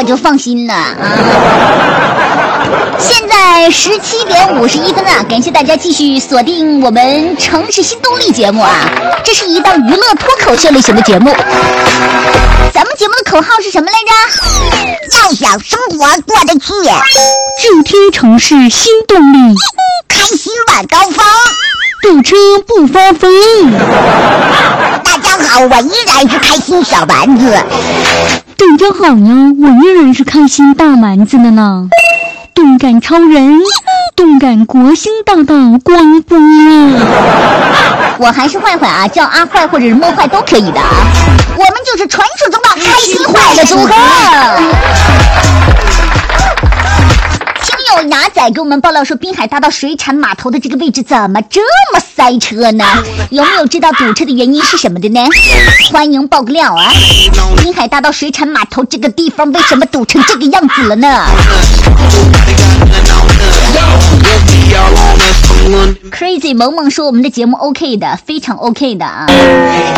就放心了啊。现在17点51分啊，感谢大家继续锁定我们城市新动力节目啊，这是一档娱乐脱口秀类型的节目。咱们节目的口号是什么来着？ 要想生活过得去， 就听城市新动力， 开心晚高峰， 堵车不发疯。 大家好，我依然是开心小丸子。 大家好呀，我依然是开心大丸子的呢。动感超人，动感国兴大道光波。 我还是坏坏啊，叫阿坏或者是摸坏都可以的啊。我们就是传说中的开心坏的组合。听友牙仔给我们爆料说，滨海大道水产码头的这个位置怎么这么塞车呢？有没有知道堵车的原因是什么的呢？欢迎爆个料啊！滨海大道水产码头这个地方为什么堵成这个样子了呢？Crazy 萌萌说我们的节目 OK 的，非常 OK 的啊。